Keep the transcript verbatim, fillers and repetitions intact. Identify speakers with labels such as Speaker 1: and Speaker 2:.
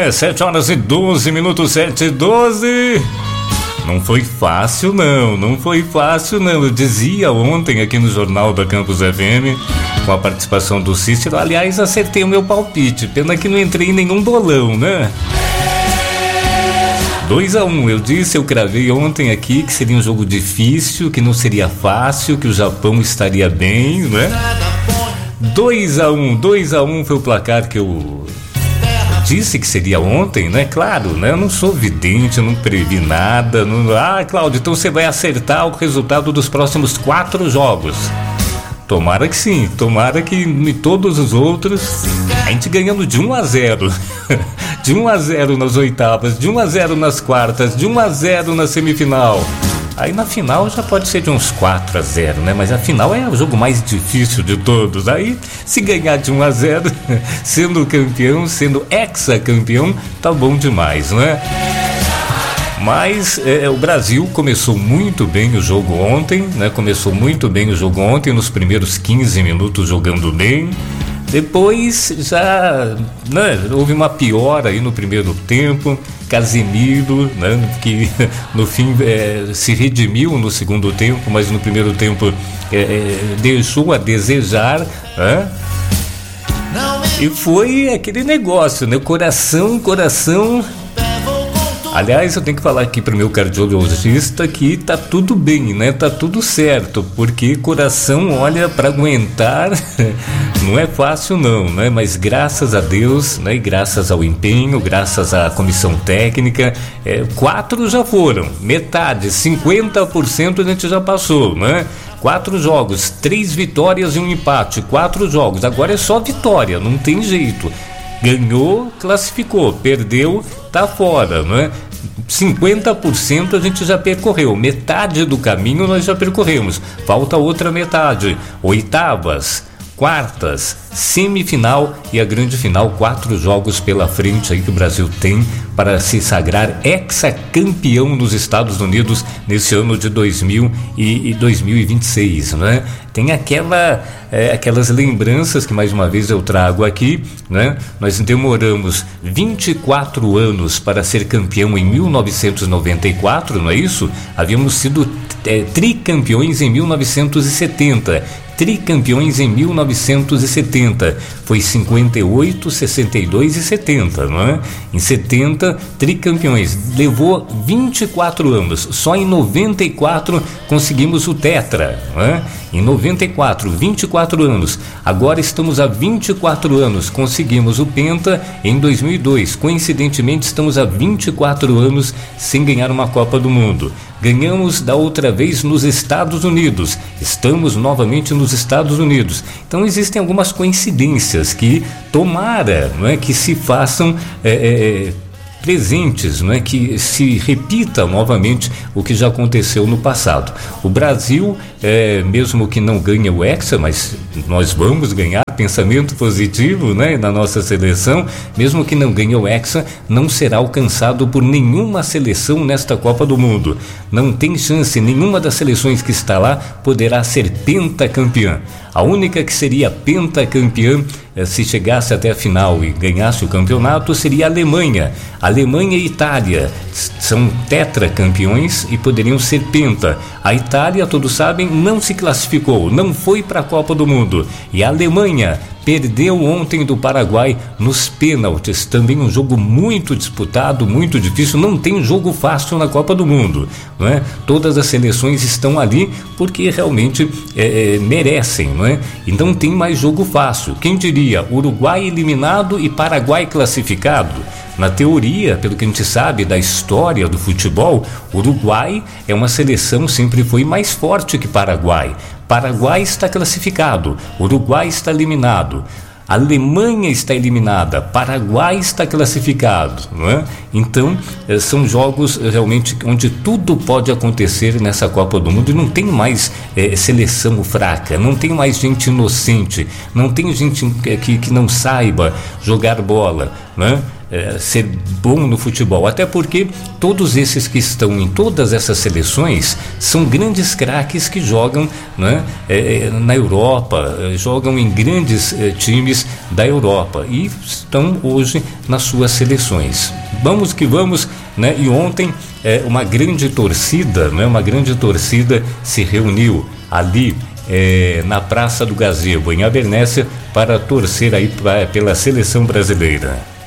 Speaker 1: É, sete horas e doze minutos, sete e doze. Não foi fácil não, não foi fácil não. Eu dizia ontem aqui no Jornal da Campus F M, com a participação do Cícero, aliás, acertei o meu palpite, pena que não entrei em nenhum bolão, né? dois a um, eu disse, eu cravei ontem aqui que seria um jogo difícil, que não seria fácil, que o Japão estaria bem, né? dois a um, dois a um foi o placar que eu disse que seria ontem, né? Claro, né? Eu não sou vidente, eu não previ nada. Não... Ah, Cláudio, então você vai acertar o resultado dos próximos quatro jogos. Tomara que sim, tomara que em todos os outros, a gente ganhando de um a zero. De um a zero nas oitavas, de um a zero nas quartas, de um a zero na semifinal. Aí na final já pode ser de uns quatro a zero, né? Mas a final é o jogo mais difícil de todos. Aí, se ganhar de um a zero, sendo campeão, sendo hexacampeão, tá bom demais, né? Mas é, o Brasil começou muito bem o jogo ontem, né? Começou muito bem o jogo ontem, nos primeiros quinze minutos jogando bem. Depois já, né, houve uma piora aí no primeiro tempo. Casemiro, né, que no fim é, se redimiu no segundo tempo, mas no primeiro tempo é, é, deixou a desejar, né? E foi aquele negócio, né? Coração, coração. Aliás, eu tenho que falar aqui pro meu cardiologista que tá tudo bem, né? Tá tudo certo, porque coração, olha, para aguentar não é fácil não, né? Mas graças a Deus, né? E graças ao empenho, graças à comissão técnica, é, quatro já foram, metade, cinquenta por cento a gente já passou, né? Quatro jogos, três vitórias e um empate, quatro jogos, agora é só vitória, não tem jeito. Ganhou, classificou, perdeu, tá fora, né? cinquenta por cento a gente já percorreu, metade do caminho nós já percorremos, falta outra metade, oitavas, quartas, semifinal e a grande final, quatro jogos pela frente aí que o Brasil tem para se sagrar hexacampeão nos Estados Unidos nesse ano de dois mil e vinte e seis, né? Tem aquela, é, aquelas lembranças que mais uma vez eu trago aqui, né? Nós demoramos vinte e quatro anos para ser campeão em mil novecentos e noventa e quatro, não é isso? Havíamos sido é, tricampeões em mil novecentos e setenta, tricampeões em mil novecentos e setenta, foi cinquenta e oito, sessenta e dois e setenta, não é? Em setenta, tricampeões, levou vinte e quatro anos, só em noventa e quatro conseguimos o tetra, não é? Em noventa e quatro, vinte e quatro anos, agora estamos há vinte e quatro anos, conseguimos o penta em dois mil e dois, coincidentemente estamos há vinte e quatro anos sem ganhar uma Copa do Mundo. Ganhamos da outra vez nos Estados Unidos, estamos novamente nos Estados Unidos. Então existem algumas coincidências que tomara, não é, que se façam é, é, presentes, não é, que se repita novamente o que já aconteceu no passado. O Brasil, é, mesmo que não ganhe o Hexa, mas nós vamos ganhar, pensamento positivo, né, na nossa seleção, mesmo que não ganhe o Hexa, não será alcançado por nenhuma seleção nesta Copa do Mundo. Não tem chance, nenhuma das seleções que está lá poderá ser pentacampeã. A única que seria pentacampeã, se chegasse até a final e ganhasse o campeonato, seria a Alemanha. A Alemanha e a Itália são tetracampeões e poderiam ser penta. A Itália, todos sabem, não se classificou, não foi para a Copa do Mundo. E a Alemanha perdeu ontem do Paraguai nos pênaltis, também um jogo muito disputado, muito difícil, não tem jogo fácil na Copa do Mundo, não é? Todas as seleções estão ali porque realmente é, é, merecem, não é? E não tem mais jogo fácil. Quem diria, Uruguai eliminado e Paraguai classificado? Na teoria, pelo que a gente sabe da história do futebol, Uruguai é uma seleção, sempre foi mais forte que Paraguai. Paraguai está classificado, Uruguai está eliminado, Alemanha está eliminada, Paraguai está classificado, não é? Então, são jogos realmente onde tudo pode acontecer nessa Copa do Mundo e não tem mais é, seleção fraca, não tem mais gente inocente, não tem gente que, que não saiba jogar bola, não é? é, ser bom no futebol, até porque todos esses que estão em todas essas seleções são grandes craques que jogam, né, é, na Europa, jogam em grandes é, times da Europa e estão hoje nas suas seleções. Vamos que vamos, né? E ontem é, uma grande torcida, né, uma grande torcida se reuniu ali É, na Praça do Gazebo, em Abernéssia, para torcer aí pra, pela seleção brasileira.